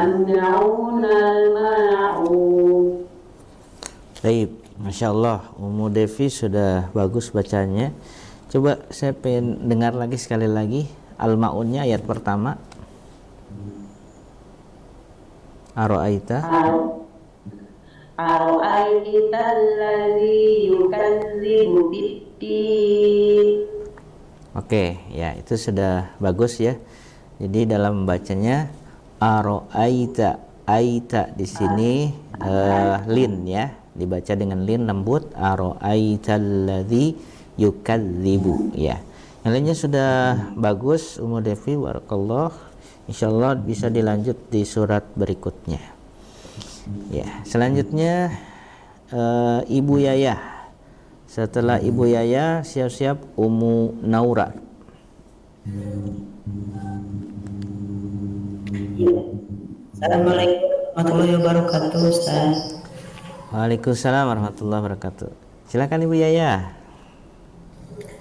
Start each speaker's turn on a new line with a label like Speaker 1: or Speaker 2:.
Speaker 1: يمنعون الماعون.
Speaker 2: Baik, Masya Allah, Ummu Devi sudah bagus bacanya. Coba saya pengen dengar lagi sekali lagi Al-Ma'unnya ayat pertama. Aro'aita.
Speaker 1: Aro'aita alladzi yukadzibu biddin.
Speaker 2: Oke, ya itu sudah bagus ya. Jadi dalam bacanya aro'aita, aita di sini lin ya, dibaca dengan lin lembut. Aro'aita alladzi yukadzibu ya. Yang lainnya sudah bagus Ummu Devi, barakallah. Insyaallah bisa dilanjut di surat berikutnya. Ya, selanjutnya Ibu Yayah. Setelah Ibu Yayah siap-siap Ummu Naura.
Speaker 3: Assalamualaikum warahmatullahi wabarakatuh, Ustaz.
Speaker 2: Waalaikumsalam warahmatullahi wabarakatuh. Silakan Ibu Yayah.